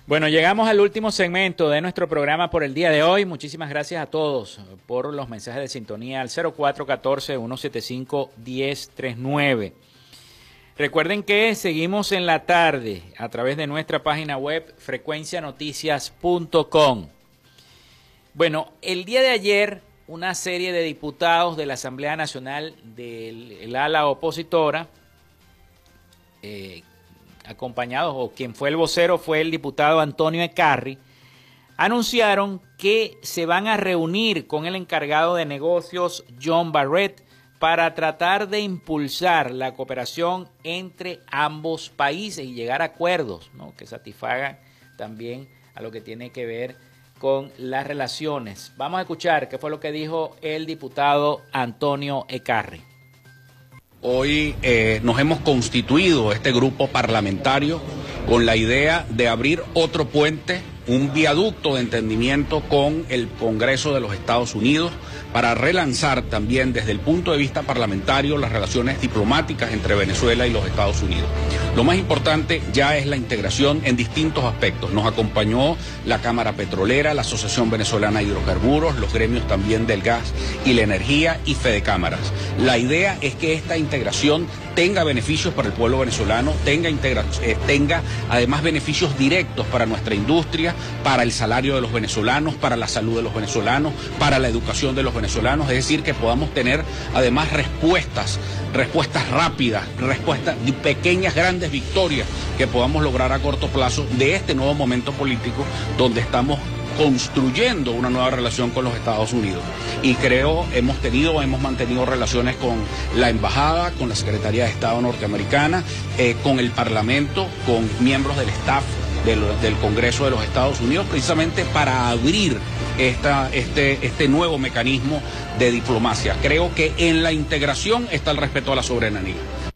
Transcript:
Bueno, llegamos al último segmento de nuestro programa por el día de hoy. Muchísimas gracias a todos por los mensajes de sintonía al 0414-175-1039. Recuerden que seguimos en la tarde a través de nuestra página web frecuencianoticias.com. Bueno, el día de ayer una serie de diputados de la Asamblea Nacional del ala opositora, acompañados, o quien fue el vocero fue el diputado Antonio Ekarri, anunciaron que se van a reunir con el encargado de negocios John Barrett para tratar de impulsar la cooperación entre ambos países y llegar a acuerdos, ¿no?, que satisfagan también a lo que tiene que ver con las relaciones. Vamos a escuchar qué fue lo que dijo el diputado Antonio Ekarri. Hoy nos hemos constituido este grupo parlamentario con la idea de abrir otro puente, un viaducto de entendimiento con el Congreso de los Estados Unidos para relanzar también desde el punto de vista parlamentario las relaciones diplomáticas entre Venezuela y los Estados Unidos. Lo más importante ya es la integración en distintos aspectos. Nos acompañó la Cámara Petrolera, la Asociación Venezolana de Hidrocarburos, los gremios también del gas y la energía y Fedecámaras. La idea es que esta integración tenga beneficios para el pueblo venezolano, tenga además beneficios directos para nuestra industria, para el salario de los venezolanos, para la salud de los venezolanos, para la educación de los venezolanos, es decir, que podamos tener además respuestas rápidas, respuestas de pequeñas, grandes victorias que podamos lograr a corto plazo de este nuevo momento político donde estamos construyendo una nueva relación con los Estados Unidos. Y creo, hemos mantenido relaciones con la Embajada, con la Secretaría de Estado norteamericana, con el Parlamento, con miembros del staff del Congreso de los Estados Unidos, precisamente para abrir este nuevo mecanismo de diplomacia. Creo que en la integración está el respeto a la soberanía.